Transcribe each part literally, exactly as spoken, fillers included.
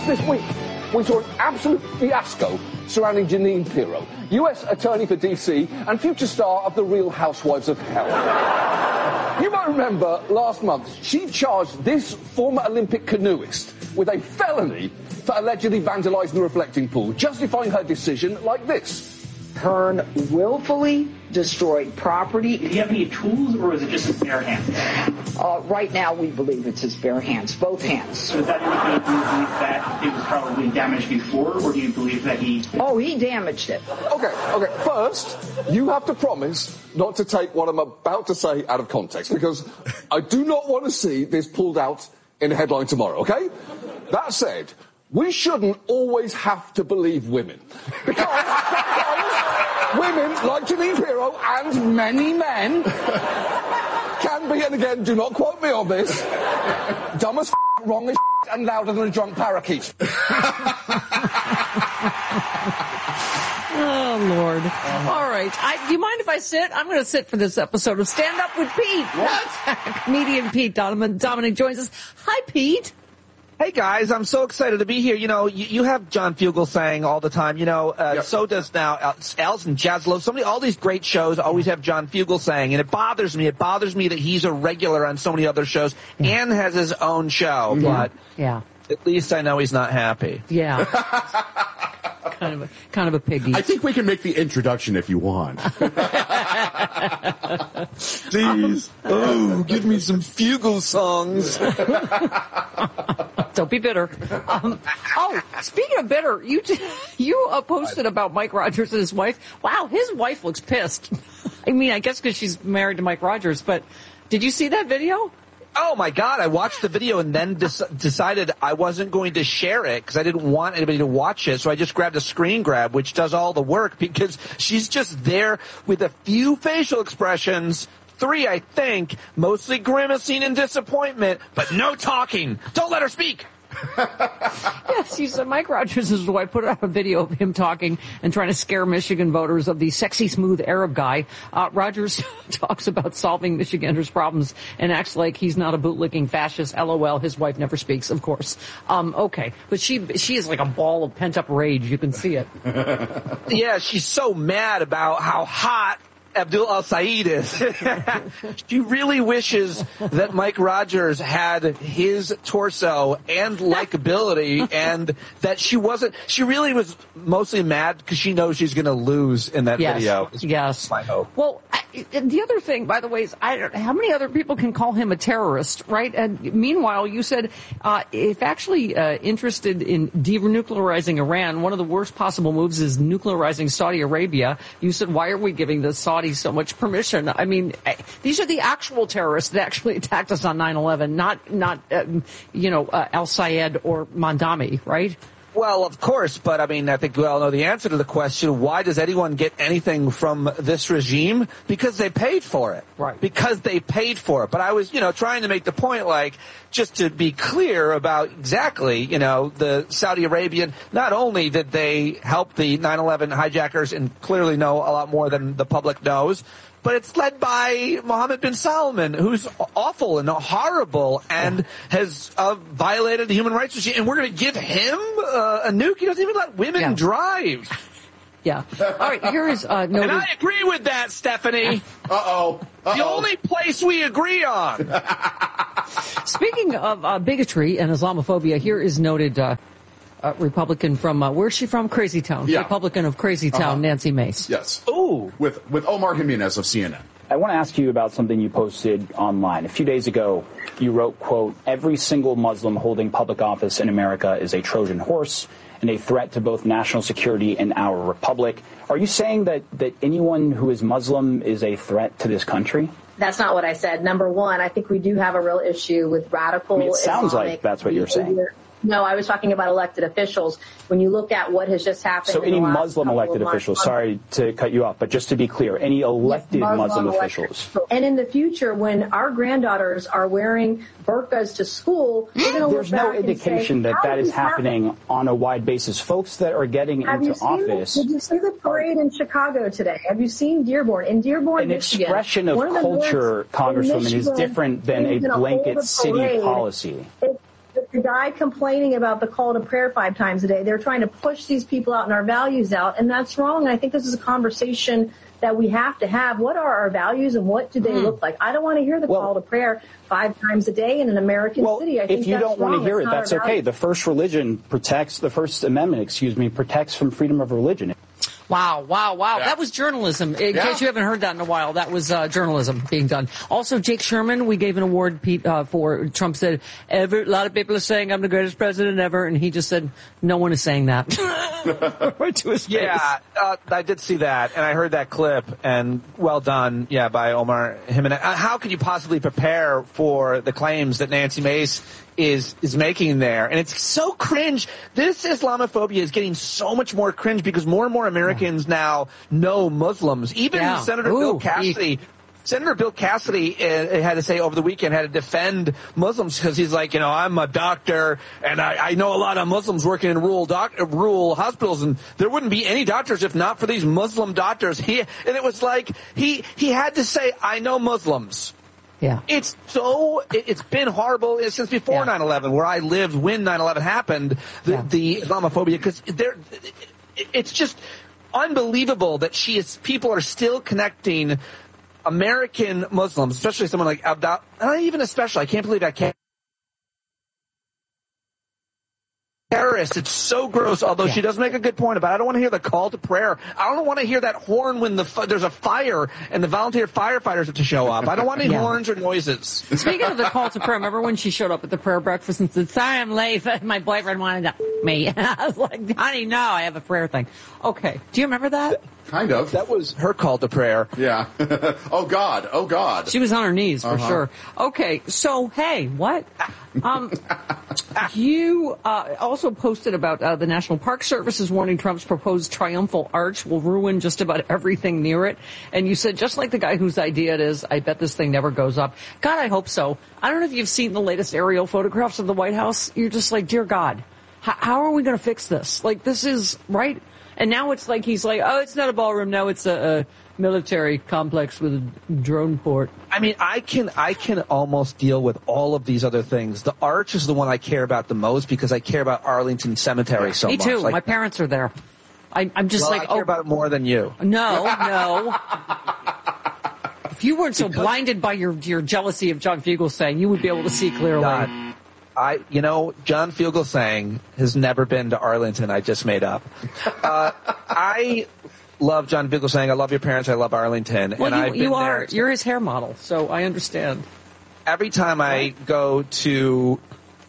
this week, we saw an absolute fiasco surrounding Jeanine Pirro, U S Attorney for D C and future star of The Real Housewives of Hell. You might remember last month, she charged this former Olympic canoeist with a felony for allegedly vandalising the reflecting pool, justifying her decision like this. Hearn willfully destroyed property. Did he have any tools, or was it just his bare hands? Uh, right now, we believe it's his bare hands, both hands. So does that indicate you believe that it was probably damaged before, or do you believe that he... Oh, he damaged it. Okay, okay. First, you have to promise not to take what I'm about to say out of context, because I do not want to see this pulled out in a headline tomorrow, okay? That said, we shouldn't always have to believe women. Because women, like Jeanine Pirro and many men, can be, and again, do not quote me on this, dumb as f***, wrong as f***, and louder than a drunk parakeet. Oh, Lord. Uh-huh. All right. I, do you mind if I sit? I'm going to sit for this episode of Stand Up with Pete. What? Comedian Pete Dominic, Dominic joins us. Hi, Pete. Hey, guys, I'm so excited to be here. You know, you, you have John Fugel saying all the time, you know, uh, yep. so does now Alison Jaslow. So many, all these great shows always have John Fugel saying, and it bothers me. It bothers me that he's a regular on so many other shows yeah. and has his own show. Yeah. But yeah. at least I know he's not happy. Yeah. kind of a, kind of a piggy. I think we can make the introduction if you want. Please. Oh, give me some Fugel songs. Don't be bitter. Um, oh, speaking of bitter, you you uh, posted about Mike Rogers and his wife. Wow, his wife looks pissed. I mean, I guess because she's married to Mike Rogers, but did you see that video? Oh, my God. I watched the video and then des- decided I wasn't going to share it because I didn't want anybody to watch it. So I just grabbed a screen grab, which does all the work because she's just there with a few facial expressions. Three, I think, mostly grimacing in disappointment, but no talking. Don't let her speak. Yes, he said Mike Rogers' wife put out a video of him talking and trying to scare Michigan voters of the sexy, smooth Arab guy. Uh, Rogers talks about solving Michiganders' problems and acts like he's not a bootlicking fascist. LOL, his wife never speaks, of course. Um, okay, but she she is like a ball of pent-up rage. You can see it. Yeah, she's so mad about how hot Abdul Al-Sayed is. She really wishes that Mike Rogers had his torso and likability and that she wasn't, she really was mostly mad because she knows she's going to lose in that yes. video. Yes. My hope. Well, I, the other thing, by the way, is I don't, how many other people can call him a terrorist, right? And meanwhile, you said uh, if actually uh, interested in denuclearizing Iran, one of the worst possible moves is nuclearizing Saudi Arabia. You said, why are we giving the Saudis so much permission? I mean, these are the actual terrorists that actually attacked us on nine eleven, not, not um, you know, uh, Al-Sayed or Mandami, right? Well, of course, but I mean, I think we all know the answer to the question, why does anyone get anything from this regime? Because they paid for it. Right. Because they paid for it. But I was, you know, trying to make the point, like, just to be clear about exactly, you know, the Saudi Arabian, not only did they help the nine eleven hijackers and clearly know a lot more than the public knows, but it's led by Mohammed bin Salman, who's awful and horrible and has uh, violated the human rights regime. And we're going to give him uh, a nuke? He doesn't even let women yeah. drive. Yeah. All right, here is uh, noted. And I agree with that, Stephanie. Uh-oh. Uh-oh. The only place we agree on. Speaking of uh, bigotry and Islamophobia, here is noted uh, uh, Republican from, uh, where's she from? Crazy Town. Yeah. Republican of Crazy Town, uh-huh. Nancy Mace. Yes. Ooh. With, with Omar Jimenez of C N N. I want to ask you about something you posted online. A few days ago, you wrote, quote, every single Muslim holding public office in America is a Trojan horse and a threat to both national security and our republic. Are you saying that, that anyone who is Muslim is a threat to this country? That's not what I said. Number one, I think we do have a real issue with radical I mean, it sounds Islamic like that's what you're saying. No, I was talking about elected officials. When you look at what has just happened. So any Muslim elected months, officials, sorry to cut you off, but just to be clear, any elected yes, Muslim, Muslim officials. And in the future, when our granddaughters are wearing burqas to school, there's no indication say, that that is happening happen? on a wide basis. Folks that are getting Have into you seen office. The, did you see the parade in Chicago today? Have you seen Dearborn? In Dearborn, An Michigan, expression of culture, Congresswoman, is different than a blanket city policy. It, the guy complaining about the call to prayer five times a day. They're trying to push these people out and our values out, and that's wrong. And I think this is a conversation that we have to have. What are our values and what do they mm. look like? I don't want to hear the well, call to prayer five times a day in an American well, city. I think if you that's don't wrong. want to hear that's it, that's okay. The first religion protects, the First Amendment, excuse me, protects from freedom of religion. Wow, wow, wow. Yeah. That was journalism. In yeah. case you haven't heard that in a while, that was uh, journalism being done. Also, Jake Sherman, we gave an award uh, for, Trump said, Ever, a lot of people are saying I'm the greatest president ever, and he just said, no one is saying that. Right to his face. Yeah, uh, I did see that, and I heard that clip, and well done, yeah, by Omar Jimenez. Uh, how could you possibly prepare for the claims that Nancy Mace is is making there? And it's so cringe. This Islamophobia is getting so much more cringe because more and more Americans yeah. now know Muslims. Even yeah. Senator Ooh, Bill Cassidy... He- Senator Bill Cassidy uh, had to say over the weekend, had to defend Muslims because he's like, you know, I'm a doctor and I, I know a lot of Muslims working in rural doc, rural hospitals, and there wouldn't be any doctors if not for these Muslim doctors. He, and it was like he he had to say, I know Muslims. Yeah. It's so, it, it's been horrible since before yeah. nine eleven, where I lived when nine eleven happened, the, yeah. the Islamophobia, because there, it's just unbelievable that she is, people are still connecting American Muslims, especially someone like Abdal, not even especially, I can't believe I can't. Terrorists, it's so gross, although yeah. she does make a good point about it. I don't want to hear the call to prayer. I don't want to hear that horn when the there's a fire and the volunteer firefighters have to show up. I don't want any yeah. horns or noises. Speaking of the call to prayer, remember when she showed up at the prayer breakfast and said, sorry I'm late, my boyfriend wanted me. I was like, honey, no, I have a prayer thing. Okay. Do you remember that? Kind of. That was her call to prayer. Yeah. Oh, God. Oh, God. She was on her knees, for uh-huh. sure. Okay. So, hey, what? Um, you uh, also posted about uh, the National Park Service is warning Trump's proposed triumphal arch will ruin just about everything near it. And you said, just like the guy whose idea it is, I bet this thing never goes up. God, I hope so. I don't know if you've seen the latest aerial photographs of the White House. You're just like, dear God, h- how are we going to fix this? Like, this is, right? And now it's like he's like, oh, it's not a ballroom. Now it's a, a military complex with a drone port. I mean, I can I can almost deal with all of these other things. The arch is the one I care about the most because I care about Arlington Cemetery so Me much. Me too. Like, My parents are there. I, I'm just well, like, I care oh, about it more than you. No, no. If you weren't so because blinded by your your jealousy of John Fugelsang, you would be able to see clearly. God. I, you know, John Fugelsang has never been to Arlington. I just made up. Uh, I love John Fugelsang. I love your parents. I love Arlington. Well, and you, I've been you are. there. You're his hair model, so I understand. Every time I go to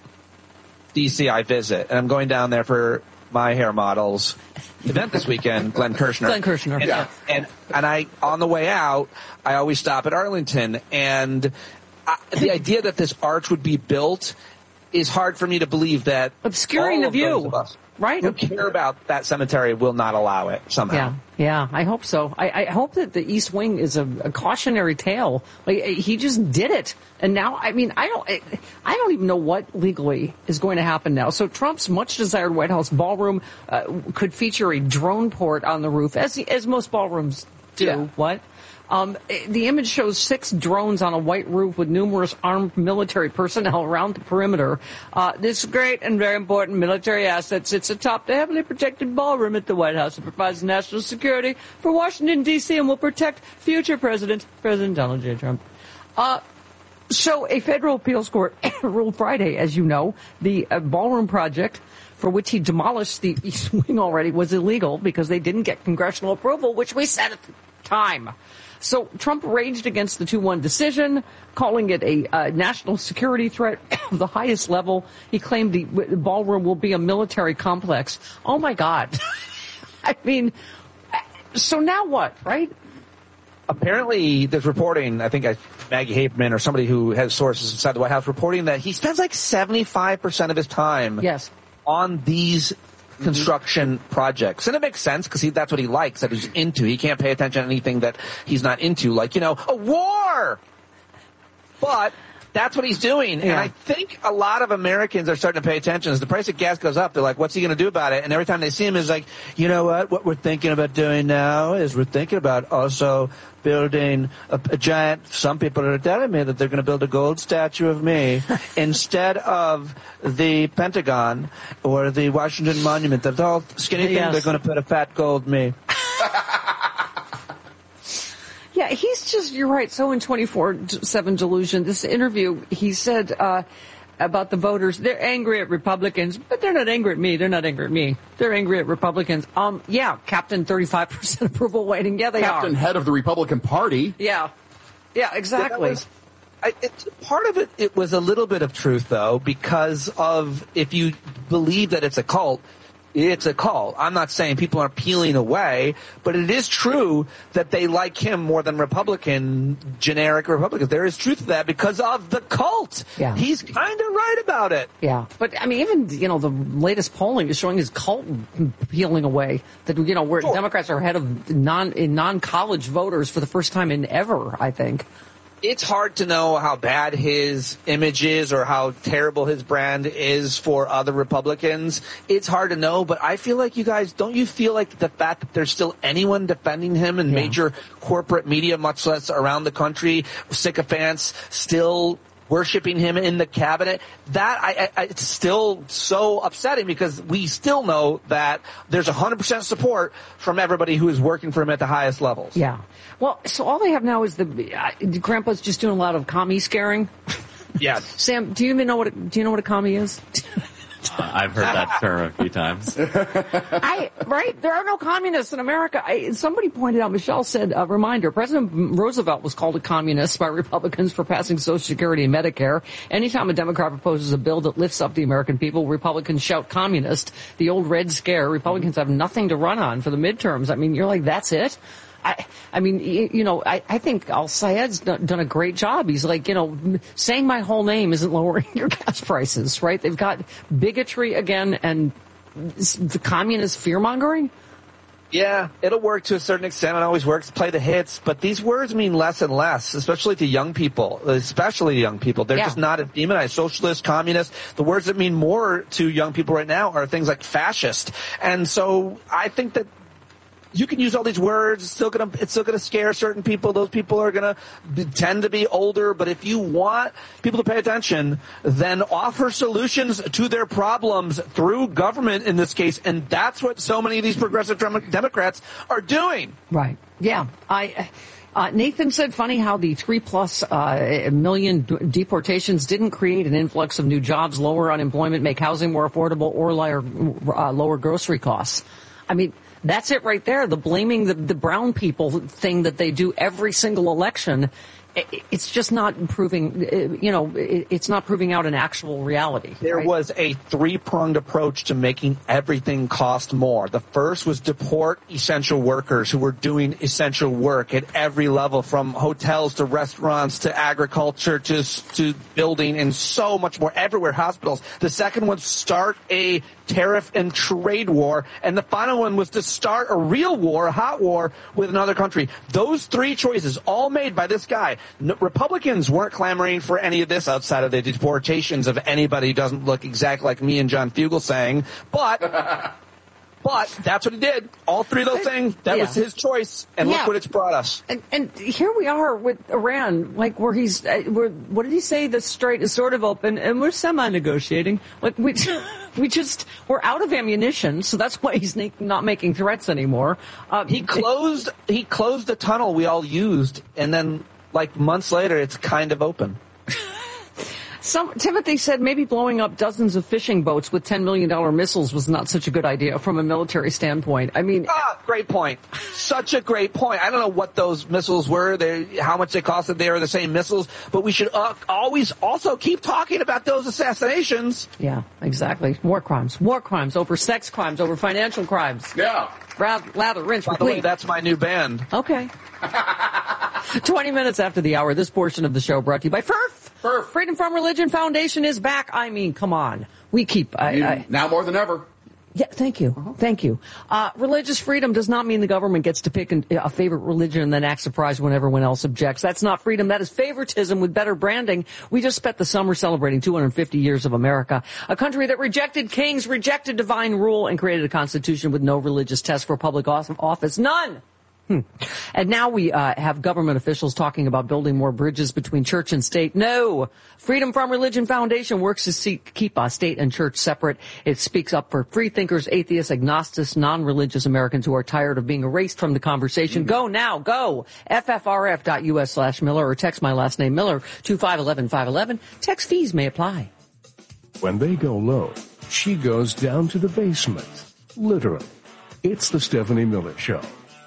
D C, I visit, and I'm going down there for my hair model's event this weekend, Glenn Kirshner. Glenn Kirshner, and, yeah. And, and I, on the way out, I always stop at Arlington, and I, the idea that this arch would be built is hard for me to believe that obscuring the view, right? Who care about that cemetery will not allow it somehow. Yeah, yeah, I hope so. I, I hope that the East Wing is a, a cautionary tale. Like he just did it, and now I mean I don't I don't even know what legally is going to happen now. So Trump's much desired White House ballroom uh, could feature a drone port on the roof, as as most ballrooms do. Yeah. What? Um, the image shows six drones on a white roof with numerous armed military personnel around the perimeter. Uh, this great and very important military asset sits atop the heavily protected ballroom at the White House. It provides national security for Washington, D C and will protect future presidents, President Donald J. Trump. Uh, so a federal appeals court ruled Friday, as you know, the uh, ballroom project for which he demolished the East Wing already was illegal because they didn't get congressional approval, which we said at the time. So Trump raged against the two one decision, calling it a uh, national security threat of the highest level. He claimed the, the ballroom will be a military complex. Oh, my God. I mean, so now what, right? Apparently, there's reporting, I think I, Maggie Haberman or somebody who has sources inside the White House reporting that he spends like seventy-five percent of his time yes. on these construction projects. And it makes sense because that's what he likes, that he's into. He can't pay attention to anything that he's not into, like, you know, a war! But That's what he's doing. Yeah. And I think a lot of Americans are starting to pay attention. As the price of gas goes up, they're like, what's he going to do about it? And every time they see him, is like, you know what? What we're thinking about doing now is we're thinking about also building a, a giant, some people are telling me that they're going to build a gold statue of me instead of the Pentagon or the Washington Monument. That's all skinny thing. Yes. They're going to put a fat gold me. Yeah, he's just, you're right, so in twenty-four seven delusion. This interview, he said uh, about the voters, they're angry at Republicans, but they're not angry at me. They're not angry at me. They're angry at Republicans. Um, yeah, Captain thirty-five percent approval rating. Yeah, they Captain are. head of the Republican Party. Yeah. Yeah, exactly. Yeah, was, I, it, part of it, it was a little bit of truth, though, because of, if you believe that it's a cult, it's a cult. I'm not saying people are peeling away, but it is true that they like him more than Republican, generic Republicans. There is truth to that because of the cult. Yeah. He's kind of right about it. Yeah. But, I mean, even, you know, the latest polling is showing his cult peeling away. That, you know, where Sure. Democrats are ahead of non, in non-college voters for the first time in ever, I think. It's hard to know how bad his image is or how terrible his brand is for other Republicans. It's hard to know, but I feel like you guys, don't you feel like the fact that there's still anyone defending him in Yeah. major corporate media, much less around the country, sycophants still worshiping him in the cabinet, that I, I, it's still so upsetting because we still know that there's one hundred percent support from everybody who is working for him at the highest levels. Yeah. Well, so all they have now is the uh, Grandpa's just doing a lot of commie scaring. Yeah. Sam, do you even know what a, do you know what a commie is? Uh, I've heard that term a few times. I right, there are no communists in America. I, somebody pointed out. Michelle said, a reminder: President Roosevelt was called a communist by Republicans for passing Social Security and Medicare. Anytime a Democrat proposes a bill that lifts up the American people, Republicans shout communist. The old Red Scare. Republicans have nothing to run on for the midterms. I mean, you're like, that's it. I, I mean, you, you know, I, I think Al Sayed's done, done a great job. He's like, you know, saying my whole name isn't lowering your gas prices, right? They've got bigotry again and the communist fear-mongering. Yeah, it'll work to a certain extent. It always works. Play the hits. But these words mean less and less, especially to young people, especially young people. They're Yeah. just not as demonized. Socialist, communist. The words that mean more to young people right now are things like fascist. And so I think that you can use all these words. It's still gonna, it's still gonna scare certain people. Those people are gonna be, tend to be older. But if you want people to pay attention, then offer solutions to their problems through government in this case. And that's what so many of these progressive dem- Democrats are doing. Right. Yeah. I. Uh, Nathan said, funny how the three plus uh, million d- deportations didn't create an influx of new jobs, lower unemployment, make housing more affordable, or lower, uh, lower grocery costs. I mean, that's it right there. The blaming the, the brown people thing that they do every single election. It, it's just not proving, you know, it, it's not proving out an actual reality. There right? was a three-pronged approach to making everything cost more. The first was deport essential workers who were doing essential work at every level, from hotels to restaurants to agriculture to, to building and so much more, everywhere, hospitals. The second was start a tariff and trade war. And the final one was to start a real war, a hot war with another country. Those three choices, all made by this guy. No, Republicans weren't clamoring for any of this outside of the deportations of anybody who doesn't look exactly like me and John Fugelsang. But... But that's what he did. All three of those things, that yeah. was his choice. And Yeah. look what it's brought us. And, and here we are with Iran, like where he's, uh, we're, what did he say? The strait is sort of open, and we're semi-negotiating. Like we, we just, we're out of ammunition, so that's why he's na- not making threats anymore. Uh, He closed. He closed the tunnel we all used, and then, like months later, it's kind of open. Some, Timothy said maybe blowing up dozens of fishing boats with ten million dollars missiles was not such a good idea from a military standpoint. I mean... Ah, great point. Such a great point. I don't know what those missiles were, they, how much they costed. They were the same missiles, but we should uh, always also keep talking about those assassinations. Yeah, exactly. War crimes. War crimes over sex crimes, over financial crimes. Yeah. Rather, lather, rinse, By the way, repeat. that's my new band. Okay. twenty minutes after the hour, this portion of the show brought to you by F I R F. F I R F. Freedom from Religion Foundation is back. I mean, come on. We keep... I, You- I, now more than ever. Yeah, thank you. Uh-huh. Thank you. Uh, religious freedom does not mean the government gets to pick an, a favorite religion and then act surprised when everyone else objects. That's not freedom. That is favoritism with better branding. We just spent the summer celebrating two hundred fifty years of America, a country that rejected kings, rejected divine rule, and created a constitution with no religious test for public office. None! Hmm. And now we uh, have government officials talking about building more bridges between church and state. No! Freedom from Religion Foundation works to see, keep uh, state and church separate. It speaks up for free thinkers, atheists, agnostics, non-religious Americans who are tired of being erased from the conversation. Mm-hmm. Go now, go! F F R F dot U S slash Miller or text my last name Miller to five one one five one one. Text fees may apply. When they go low, she goes down to the basement. Literally. It's the Stephanie Miller Show.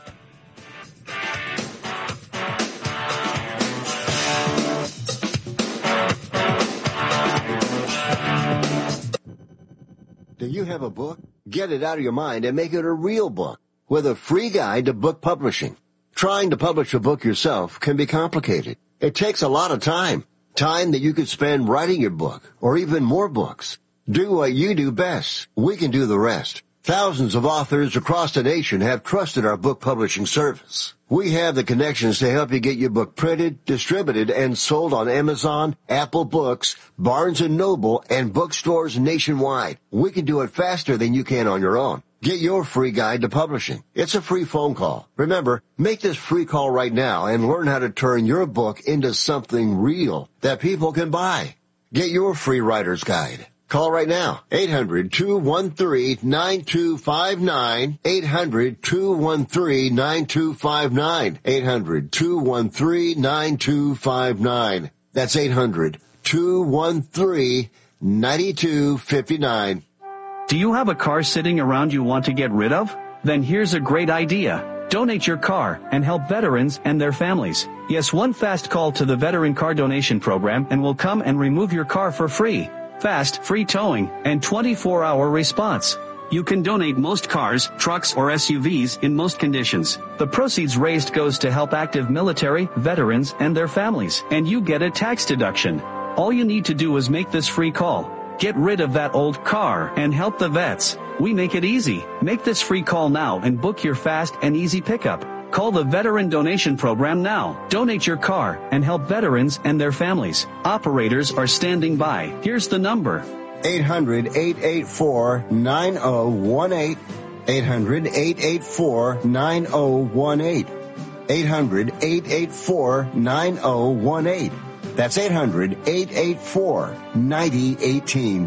Do you have a book? Get it out of your mind and make it a real book with a free guide to book publishing. Trying to publish a book yourself can be complicated. It takes a lot of time. Time that you could spend writing your book or even more books. Do what you do best. We can do the rest. Thousands of authors across the nation have trusted our book publishing service. We have the connections to help you get your book printed, distributed, and sold on Amazon, Apple Books, Barnes and Noble, and bookstores nationwide. We can do it faster than you can on your own. Get your free guide to publishing. It's a free phone call. Remember, make this free call right now and learn how to turn your book into something real that people can buy. Get your free writer's guide. Call right now, eight hundred, two one three, nine two five nine, eight hundred, two one three, nine two five nine, eight hundred, two one three, nine two five nine. That's eight hundred, two one three, nine two five nine. Do you have a car sitting around you want to get rid of? Then here's a great idea. Donate your car and help veterans and their families. Yes, one fast call to the Veteran Car Donation Program and we'll come and remove your car for free. Fast, free towing, and twenty-four hour response. You can donate most cars, trucks, or S U Vs in most conditions. The proceeds raised goes to help active military, veterans, and their families, and you get a tax deduction. All you need to do is make this free call. Get rid of that old car and help the vets. We make it easy. Make this free call now and book your fast and easy pickup. Call the Veteran Donation Program now. Donate your car and help veterans and their families. Operators are standing by. Here's the number. eight hundred, eight eight four, nine oh one eight. eight hundred, eight eight four, nine oh one eight. eight hundred, eight eight four, nine oh one eight. That's eight hundred, eight eight four, nine oh one eight.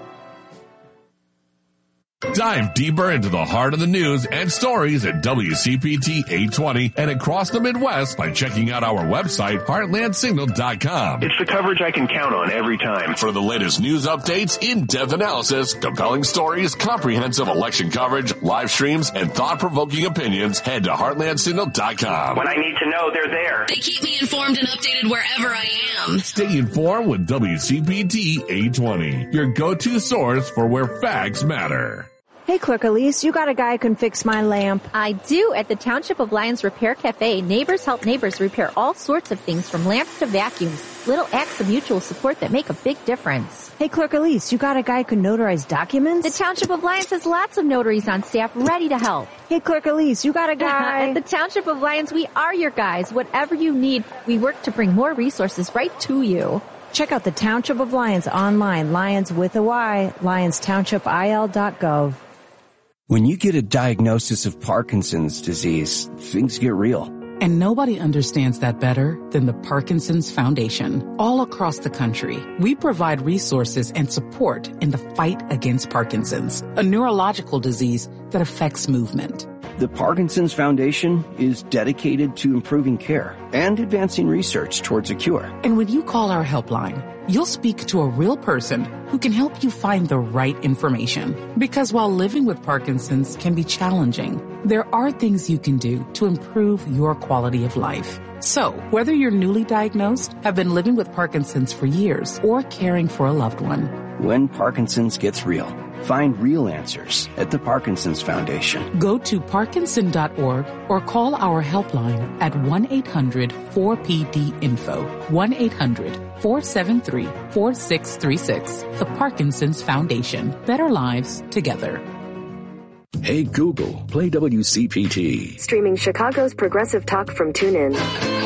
Dive deeper into the heart of the news and stories at W C P T eight twenty and across the Midwest by checking out our website, heartland signal dot com. It's the coverage I can count on every time. For the latest news updates, in-depth analysis, compelling stories, comprehensive election coverage, live streams, and thought-provoking opinions, head to heartland signal dot com. When I need to know, they're there. They keep me informed and updated wherever I am. Stay informed with W C P T eight twenty, your go-to source for where facts matter. Hey, Clerk Elise, you got a guy who can fix my lamp. I do. At the Township of Lyons Repair Cafe, neighbors help neighbors repair all sorts of things from lamps to vacuums. Little acts of mutual support that make a big difference. Hey, Clerk Elise, you got a guy who can notarize documents? The Township of Lyons has lots of notaries on staff ready to help. Hey, Clerk Elise, you got a guy? At the Township of Lyons, we are your guys. Whatever you need, we work to bring more resources right to you. Check out the Township of Lyons online, Lyons with a Y, lyons township I L dot gov. When you get a diagnosis of Parkinson's disease, things get real. And nobody understands that better than the Parkinson's Foundation. All across the country, we provide resources and support in the fight against Parkinson's, a neurological disease that affects movement. The Parkinson's Foundation is dedicated to improving care and advancing research towards a cure. And when you call our helpline, you'll speak to a real person who can help you find the right information. Because while living with Parkinson's can be challenging, there are things you can do to improve your quality of life. So, whether you're newly diagnosed, have been living with Parkinson's for years, or caring for a loved one, when Parkinson's gets real, find real answers at the Parkinson's Foundation. Go to parkinson dot org or call our helpline at one eight hundred four P D info, one eight hundred four seven three four six three six. The Parkinson's Foundation. Better lives together. Hey Google, play W C P T. Streaming Chicago's progressive talk from TuneIn.